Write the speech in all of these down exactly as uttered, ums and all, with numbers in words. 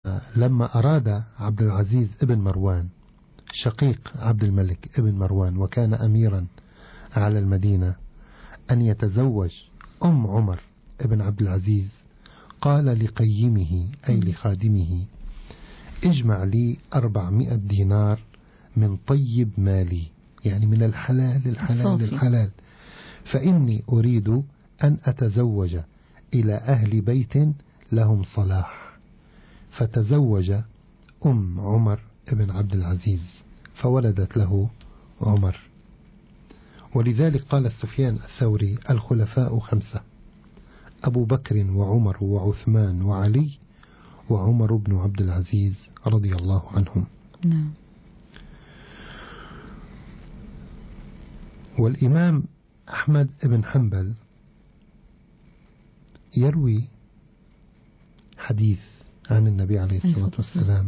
لما أراد عبد العزيز ابن مروان شقيق عبد الملك ابن مروان وكان أميرا على المدينة أن يتزوج أم عمر ابن عبد العزيز، قال لقيمه أي لخادمه: اجمع لي أربعمائة دينار من طيب مالي، يعني من الحلال الحلال صافي. الحلال، فإني أريد أن أتزوج إلى أهل بيت لهم صلاح. فتزوج أم عمر ابن عبد العزيز فولدت له عمر. ولذلك قال سفيان الثوري: الخلفاء خمسة: أبو بكر وعمر وعثمان وعلي وعمر بن عبد العزيز رضي الله عنهم. نعم. والإمام أحمد بن حنبل يروي حديث عن النبي عليه الصلاة والسلام،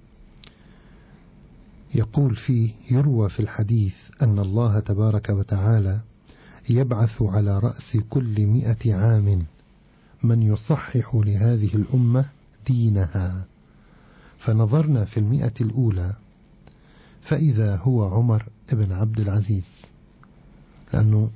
يقول فيه: يروى في الحديث أن الله تبارك وتعالى يبعث على رأس كل مئة عام من يصحح لهذه الأمة دينها. فنظرنا في المئة الأولى فإذا هو عمر بن عبد العزيز، لأنه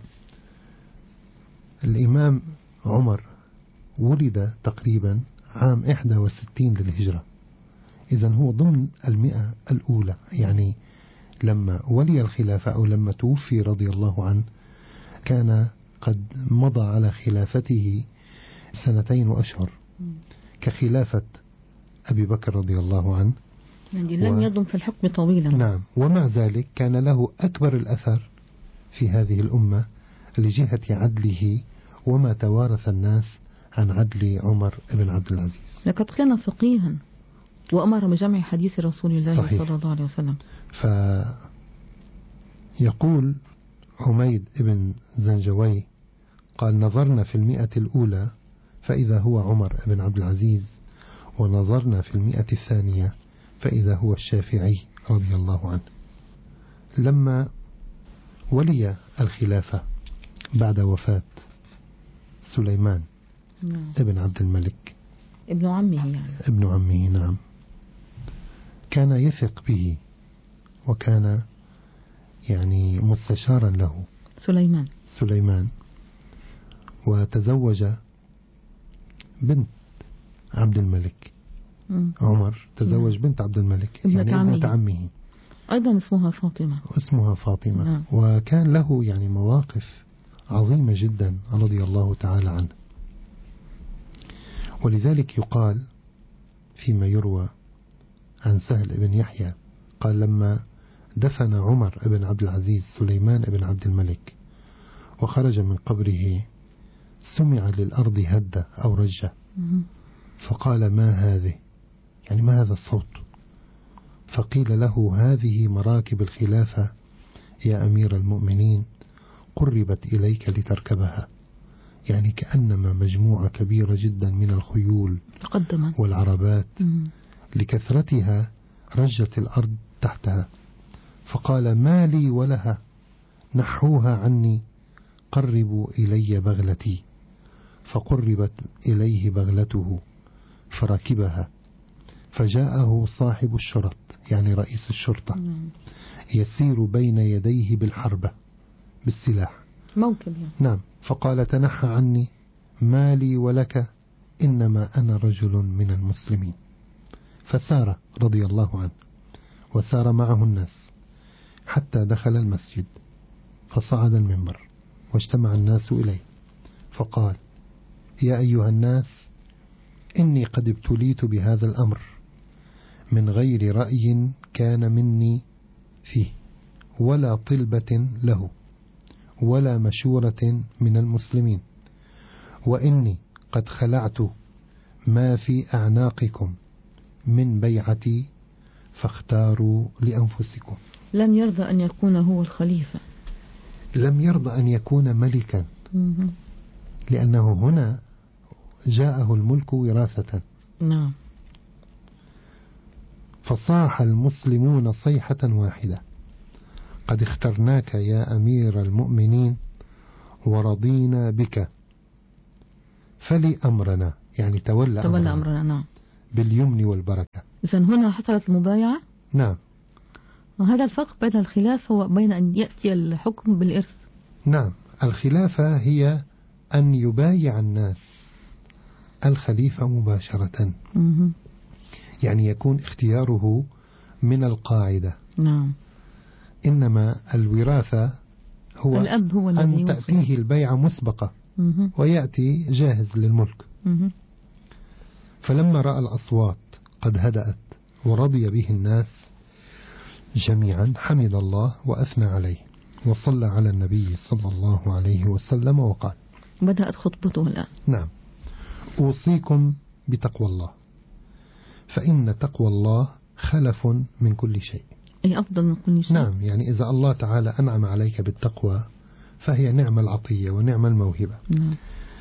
الإمام عمر ولد تقريبا عام إحدى وستين للهجرة، إذن هو ضمن المئة الأولى، يعني لما ولي الخلافة أو لما توفي رضي الله عنه كان قد مضى على خلافته سنتين وأشهر كخلافة أبي بكر رضي الله عنه، يعني لم و... يضم في الحكم طويلا. نعم. ومع ذلك كان له أكبر الأثر في هذه الأمة لجهة عدله وما توارث الناس عن عدل عمر بن عبد العزيز. لقد كان فقيها وأمر بجمع حديث رسول الله صحيح. صلى الله عليه وسلم. فيقول حميد بن زنجوي قال: نظرنا في المئة الأولى فإذا هو عمر بن عبد العزيز، ونظرنا في المئة الثانية فإذا هو الشافعي رضي الله عنه. لما ولي الخلافة بعد وفاة سليمان نعم. ابن عبد الملك ابن عمه يعني. ابن عمه نعم، كان يثق به وكان يعني مستشارا له سليمان سليمان وتزوج بنت عبد الملك. م. عمر تزوج م. بنت عبد الملك يعني ابنة عمه أيضا اسمها فاطمة اسمها فاطمة م. وكان له يعني مواقف عظيمة جدا رضي الله تعالى عنه. ولذلك يقال فيما يروى عن سهل بن يحيى قال: لما دفن عمر بن عبد العزيز سليمان بن عبد الملك وخرج من قبره سمع للأرض هدة أو رجة، فقال: ما هذه؟ يعني ما هذا الصوت؟ فقيل له: هذه مراكب الخلافة يا أمير المؤمنين، قربت إليك لتركبها. يعني كأنما مجموعة كبيرة جدا من الخيول والعربات لكثرتها رجت الأرض تحتها. فقال: ما لي ولها، نحوها عني، قربوا إلي بغلتي. فقربت إليه بغلته فركبها، فجاءه صاحب الشرط يعني رئيس الشرطة يسير بين يديه بالحربة بالسلاح موكب يعني. نعم. فقال: تنحى عني، ما لي ولك، إنما أنا رجل من المسلمين. فسار رضي الله عنه وسار معه الناس حتى دخل المسجد، فصعد المنبر واجتمع الناس إليه، فقال: يا أيها الناس، إني قد ابتليت بهذا الأمر من غير رأي كان مني فيه ولا طلبة له ولا مشورة من المسلمين، وإني قد خلعت ما في أعناقكم من بيعتي، فاختاروا لأنفسكم. لم يرضى أن يكون هو الخليفة، لم يرضى أن يكون ملكا، لأنه هنا جاءه الملك وراثة. نعم. فصاح المسلمون صيحة واحدة: قد اخترناك يا أمير المؤمنين ورضينا بك، فلي أمرنا، يعني تولى, تولى أمرنا, أمرنا نعم. باليمن والبركة. إذن هنا حصلت المبايعة. نعم. وهذا الفرق بين الخلافة وبين أن يأتي الحكم بالإرث. نعم، الخلافة هي أن يبايع الناس الخليفة مباشرة. مه. يعني يكون اختياره من القاعدة. نعم. إنما الوراثة هو الأب هو أن تأتيه البيعة مسبقة مه. ويأتي جاهز للملك. مه. فلما رأى الأصوات قد هدأت ورضي به الناس جميعا حمد الله وأثنى عليه وصلى على النبي صلى الله عليه وسلم وقال. بدأت خطبته الآن. نعم. أوصيكم بتقوى الله فإن تقوى الله خلف من كل شيء. أي أفضل من كل شيء. نعم، يعني إذا الله تعالى أنعم عليك بالتقوى فهي نعم العطية ونعم الموهبة. نعم.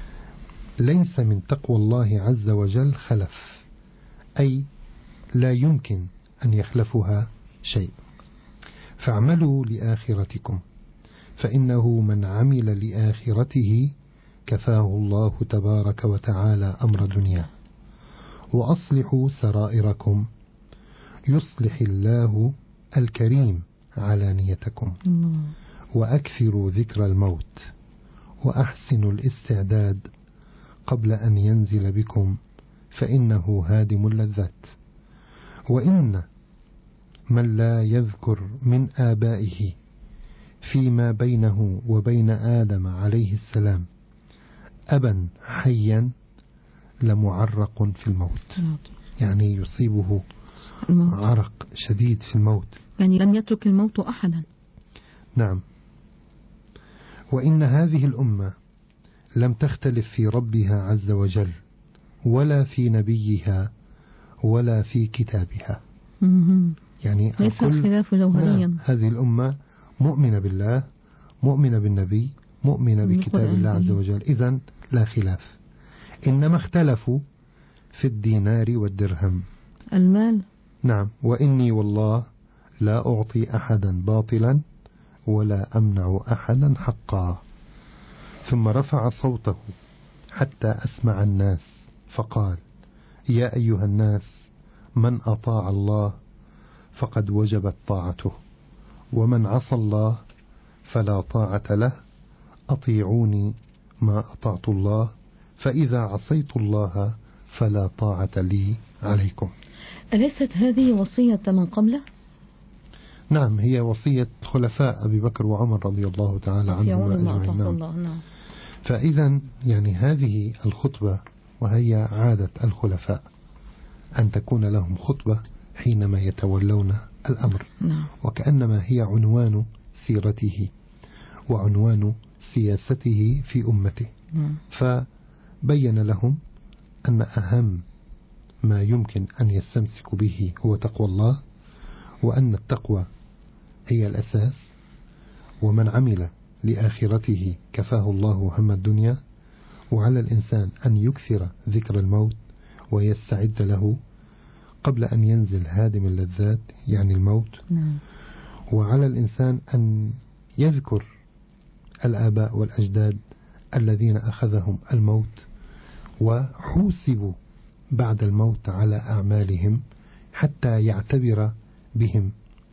ليس من تقوى الله عز وجل خلف، أي لا يمكن أن يخلفها شيء. فاعملوا لآخرتكم فإنه من عمل لآخرته كفاه الله تبارك وتعالى أمر دنياه. وأصلحوا سرائركم يصلح الله الكريم علانيتكم. وأكثروا ذكر الموت وأحسنوا الاستعداد قبل أن ينزل بكم فإنه هادم اللذات. وإن من لا يذكر من آبائه فيما بينه وبين آدم عليه السلام أبا حيا لمعرق في الموت. يعني يصيبه الموت. عرق شديد في الموت، يعني لم يترك الموت أحدا. نعم. وإن هذه الأمة لم تختلف في ربها عز وجل ولا في نبيها ولا في كتابها. يعني ليس الخلاف جوهريا. نعم، هذه الأمة مؤمنة بالله، مؤمنة بالنبي، مؤمنة بكتاب الله عز وجل، إذن لا خلاف. إنما اختلفوا في الدينار والدرهم، المال. نعم. وإني والله لا أعطي أحدا باطلا ولا أمنع أحدا حقا. ثم رفع صوته حتى أسمع الناس فقال: يا أيها الناس من أطاع الله فقد وجبت طاعته ومن عصى الله فلا طاعة له. أطيعوني ما أطعت الله فإذا عصيت الله فلا طاعة لي عليكم. أليست هذه وصية من قبله؟ نعم، هي وصية خلفاء أبي بكر وعمر رضي الله تعالى عنهما أجمعين. نعم. فإذا يعني هذه الخطبة وهي عادة الخلفاء أن تكون لهم خطبة حينما يتولون الأمر. نعم. وكأنما هي عنوان سيرته وعنوان سياسته في أمته. نعم. فبين لهم أن أهم ما يمكن أن يستمسك به هو تقوى الله، وأن التقوى هي الأساس، ومن عمل لآخرته كفاه الله هم الدنيا، وعلى الإنسان أن يكثر ذكر الموت ويستعد له قبل أن ينزل هادم اللذات يعني الموت. نعم. وعلى الإنسان أن يذكر الآباء والأجداد الذين أخذهم الموت وحوسبوا بعد الموت على أعمالهم حتى يعتبر بهم.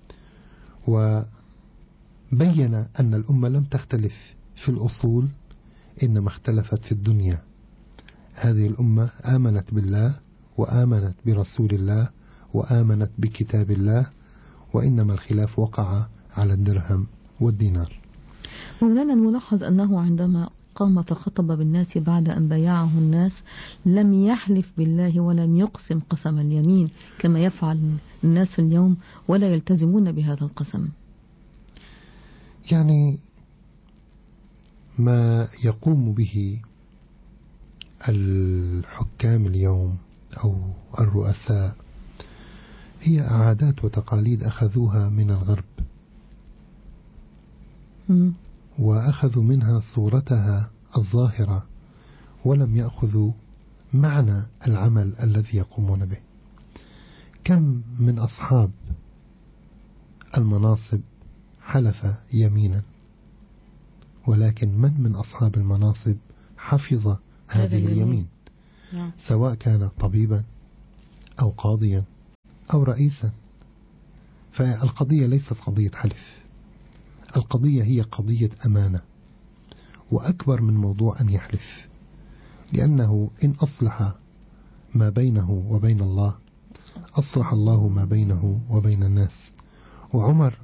وبين أن الأمة لم تختلف في الأصول، إنما اختلفت في الدنيا. هذه الأمة آمنت بالله وآمنت برسول الله وآمنت بكتاب الله، وإنما الخلاف وقع على الدرهم والدينار. ولنا نلاحظ أنه عندما قام فخطب بالناس بعد أن بايعه الناس لم يحلف بالله ولم يقسم قسم اليمين كما يفعل الناس اليوم ولا يلتزمون بهذا القسم. يعني ما يقوم به الحكام اليوم أو الرؤساء هي عادات وتقاليد أخذوها من الغرب، م. وأخذوا منها صورتها الظاهرة ولم يأخذوا معنى العمل الذي يقومون به. كم من أصحاب المناصب حلف يمينا، ولكن من من أصحاب المناصب حفظ هذه اليمين، سواء كان طبيبا أو قاضيا أو رئيسا. فالقضية ليست قضية حلف، القضية هي قضية أمانة، وأكبر من موضوع أن يحلف، لأنه إن أصلح ما بينه وبين الله أصلح الله ما بينه وبين الناس. وعمر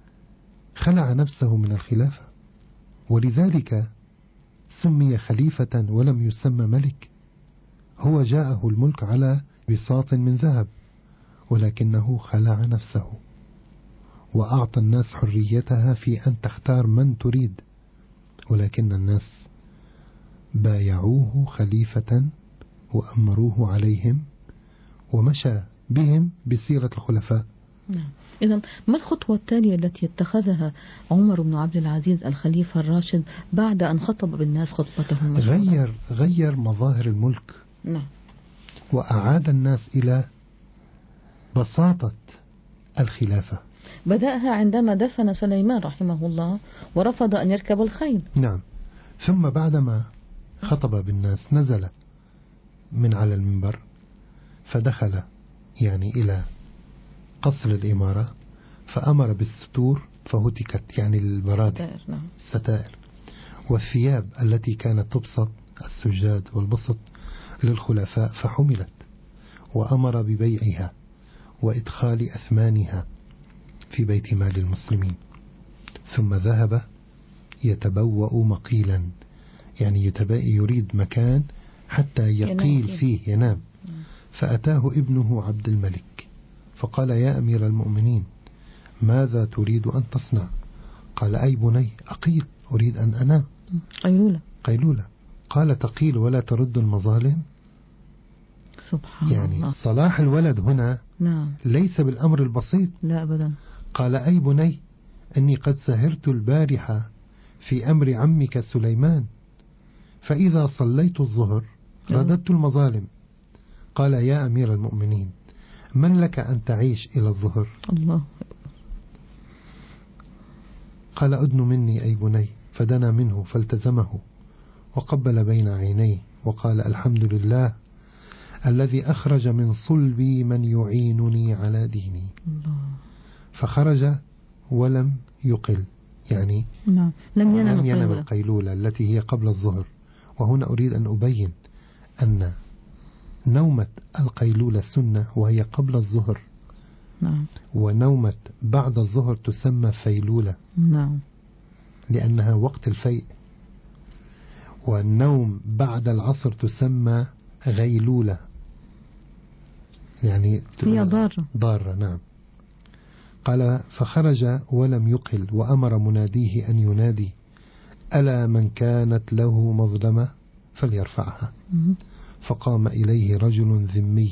خلع نفسه من الخلافة، ولذلك سمي خليفة ولم يسمى ملك. هو جاءه الملك على بساط من ذهب، ولكنه خلع نفسه وأعطى الناس حريتها في أن تختار من تريد، ولكن الناس بايعوه خليفة وأمروه عليهم ومشى بهم بسيرة الخلفاء. نعم. إذن ما الخطوة التالية التي اتخذها عمر بن عبد العزيز الخليفة الراشد بعد أن خطب بالناس خطبته المشهورة؟ غير غير مظاهر الملك. نعم. وأعاد الناس إلى بساطة الخلافة. بدأها عندما دفن سليمان رحمه الله ورفض أن يركب الخيل. نعم. ثم بعدما خطب بالناس نزل من على المنبر فدخل يعني إلى قصر الإمارة، فأمر بالستور فهتكت، يعني البرادة الستائر، والثياب التي كانت تبسط السجاد والبسط للخلفاء فحملت، وأمر ببيعها وإدخال أثمانها في بيت مال المسلمين. ثم ذهب يتبوأ مقيلا، يعني يريد مكان حتى يقيل فيه ينام. فأتاه ابنه عبد الملك فقال: يا أمير المؤمنين ماذا تريد أن تصنع؟ قال: أي بني أقيل، أريد أن أنام قيلولة. قيلولة. قال: تقيل ولا ترد المظالم؟ سبحان يعني الله. صلاح الولد هنا نعم. ليس بالأمر البسيط. لا أبدا. قال: أي بني أني قد سهرت البارحة في أمر عمك سليمان، فإذا صليت الظهر رددت المظالم. قال: يا أمير المؤمنين من لك أن تعيش إلى الظهر؟ الله. قال: أدن مني أي بني. فدنا منه فالتزمه وقبل بين عينيه وقال: الحمد لله الذي أخرج من صلبي من يعينني على ديني. الله. فخرج ولم يقل، يعني نعم. لم ينم, لم ينم القيلولة. القيلولة التي هي قبل الظهر. وهنا أريد أن أبين أن نومة القيلولة سنة وهي قبل الظهر. نعم. ونومة بعد الظهر تسمى فيلولة. نعم. لأنها وقت الفيء. والنوم بعد العصر تسمى غيلولة، يعني هي ضارة. ضارة. نعم. قال: فخرج ولم يقل وأمر مناديه أن ينادي: ألا من كانت له مظلمة فليرفعها. فقام إليه رجل ذمي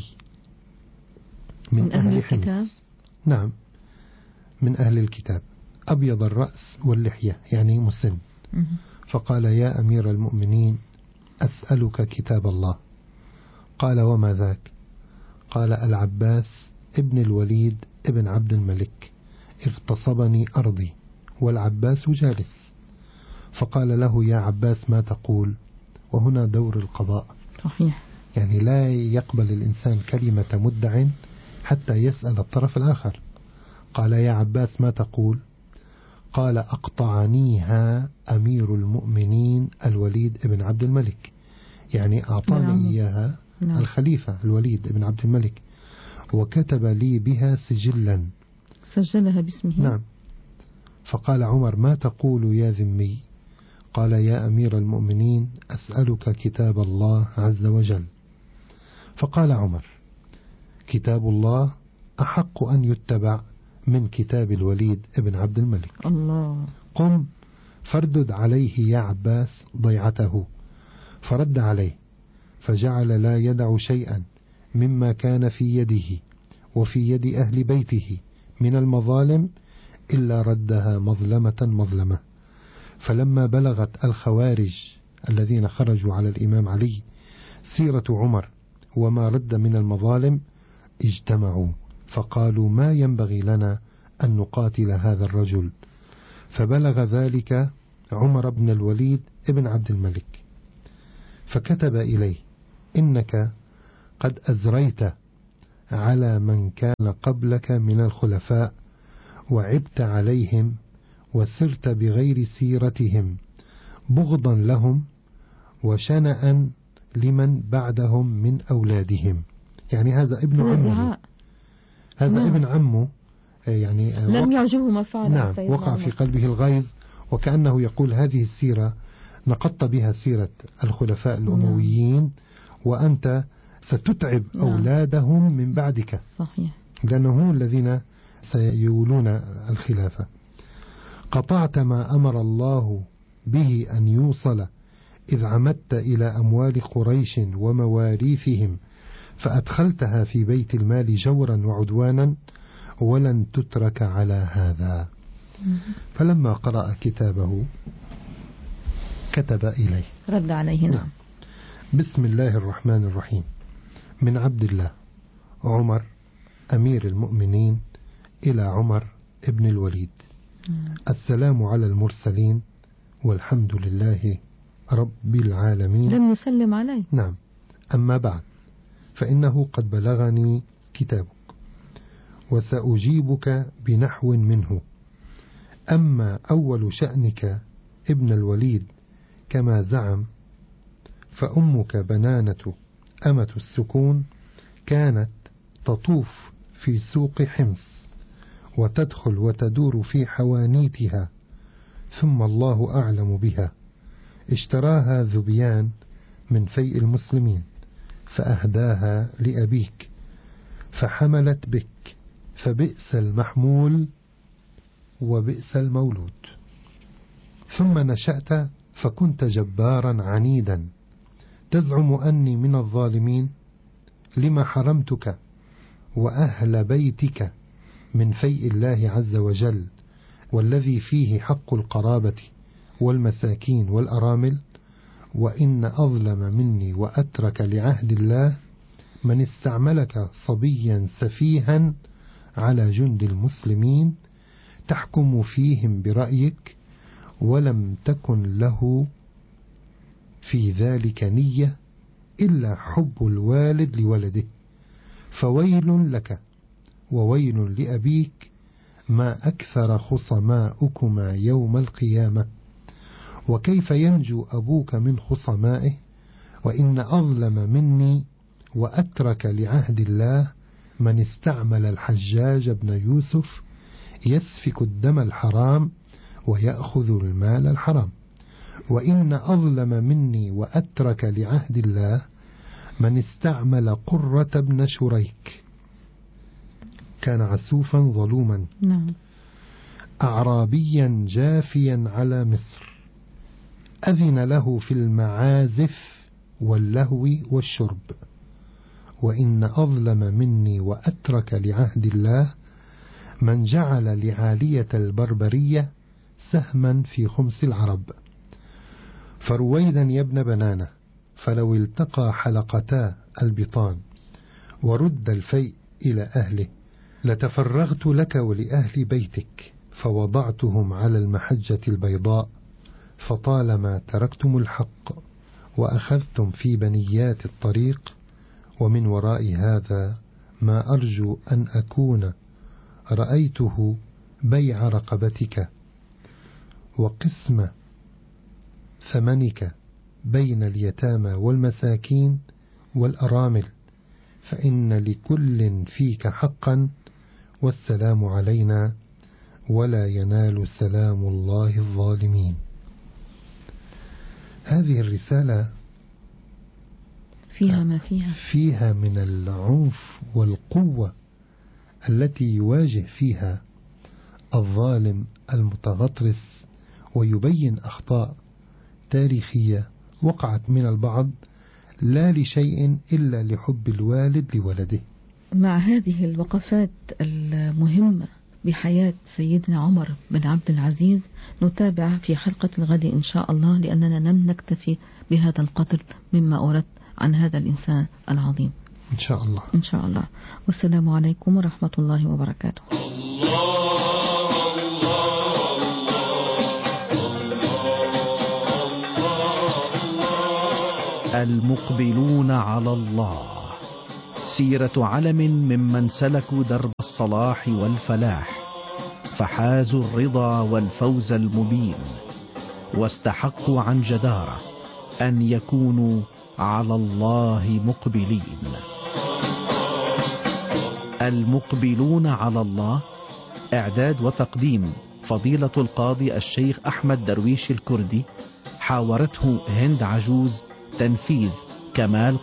من, من أهل, أهل الكتاب. نعم، من أهل الكتاب، أبيض الرأس واللحية، يعني مسن. فقال: يا أمير المؤمنين أسألك كتاب الله. قال: وما ذاك؟ قال: العباس ابن الوليد ابن عبد الملك اغتصبني أرضي والعباس جالس. فقال له: يا عباس ما تقول؟ وهنا دور القضاء. صحيح. يعني لا يقبل الإنسان كلمة مدع حتى يسأل الطرف الآخر. قال: يا عباس ما تقول؟ قال: أقطعنيها أمير المؤمنين الوليد ابن عبد الملك، يعني أعطاني نعم. إياها نعم. الخليفة الوليد ابن عبد الملك، وكتب لي بها سجلا سجلها باسمه. نعم. فقال عمر: ما تقول يا ذمي؟ قال: يا أمير المؤمنين أسألك كتاب الله عز وجل. فقال عمر: كتاب الله أحق أن يتبع من كتاب الوليد ابن عبد الملك. الله. قم فاردد عليه يا عباس ضيعته. فرد عليه فجعل لا يدع شيئا مما كان في يده وفي يد أهل بيته من المظالم إلا ردها مظلمة مظلمة. فلما بلغت الخوارج الذين خرجوا على الإمام علي سيرة عمر وما رد من المظالم اجتمعوا فقالوا: ما ينبغي لنا أن نقاتل هذا الرجل. فبلغ ذلك عمر بن الوليد ابن عبد الملك فكتب إليه: إنك قد أزريت على من كان قبلك من الخلفاء وعبت عليهم وسرت بغير سيرتهم بغضا لهم وشنأا لمن بعدهم من أولادهم. يعني هذا ابن عمه، هذا نعم. ابن عمه يعني لم يعجبه ما فعل. نعم وقع في قلبه الغيظ، وكأنه يقول هذه السيرة نقضت بها سيرة الخلفاء الأمويين نعم. وأنت ستتعب نعم. أولادهم من بعدك. صحيح. لأنهم هم الذين سيولون الخلافة. قطعت ما أمر الله به أن يوصل إذ عمدت إلى أموال قريش ومواريثهم فأدخلتها في بيت المال جورا وعدوانا ولن تترك على هذا. فلما قرأ كتابه كتب إليه رد عليه. نعم. بسم الله الرحمن الرحيم. من عبد الله عمر أمير المؤمنين إلى عمر ابن الوليد. السلام على المرسلين والحمد لله رب العالمين. لم يسلم عليه. نعم. أما بعد فإنه قد بلغني كتابك وسأجيبك بنحو منه. أما أول شأنك ابن الوليد كما زعم فأمك بنانة أمة السكون كانت تطوف في سوق حمص وتدخل وتدور في حوانيتها ثم الله أعلم بها اشتراها ذبيان من فيء المسلمين فأهداها لأبيك فحملت بك فبئس المحمول وبئس المولود. ثم نشأت فكنت جبارا عنيدا تزعم أني من الظالمين لما حرمتك وأهل بيتك من فيء الله عز وجل والذي فيه حق القرابة والمساكين والأرامل. وإن أظلم مني وأترك لعهد الله من استعملك صبيا سفيها على جند المسلمين تحكم فيهم برأيك ولم تكن له في ذلك نية إلا حب الوالد لولده. فويل لك وويل لأبيك ما أكثر خصماؤكما يوم القيامة. وكيف ينجو أبوك من خصمائه وإن أظلم مني وأترك لعهد الله من استعمل الحجاج بن يوسف يسفك الدم الحرام ويأخذ المال الحرام. وإن أظلم مني وأترك لعهد الله من استعمل قرة بن شريك كان عسوفا ظلوما نعم. أعرابيا جافيا على مصر أذن له في المعازف واللهو والشرب. وإن أظلم مني وأترك لعهد الله من جعل لعالية البربرية سهما في خمس العرب. فرويدا يا ابن بنانة فلو التقى حلقتا البطان ورد الفيء إلى أهله لتفرغت لك ولأهل بيتك فوضعتهم على المحجة البيضاء فطالما تركتم الحق وأخذتم في بنيات الطريق. ومن وراء هذا ما أرجو أن أكون رأيته بيع رقبتك وقسم ثمنك بين اليتامى والمساكين والأرامل فإن لكل فيك حقا والسلام علينا ولا ينال سلام الله الظالمين. هذه الرسالة فيها ما فيها فيها من العنف والقوة التي يواجه فيها الظالم المتغطرس ويبين أخطاء تاريخية وقعت من البعض لا لشيء إلا لحب الوالد لولده. مع هذه الوقفات المهمة بحياة سيدنا عمر بن عبد العزيز نتابع في حلقة الغد إن شاء الله لأننا لم نكتفي بهذا القدر مما أردت عن هذا الإنسان العظيم إن شاء الله. إن شاء الله. والسلام عليكم ورحمة الله وبركاته. المقبلون على الله سيرة علم ممن سلكوا درب الصلاح والفلاح، فحازوا الرضا والفوز المبين، واستحقوا عن جدارة أن يكونوا على الله مقبلين. المقبلون على الله، إعداد وتقديم فضيلة القاضي الشيخ أحمد درويش الكردي، حاورته هند عجوز، تنفيذ كمال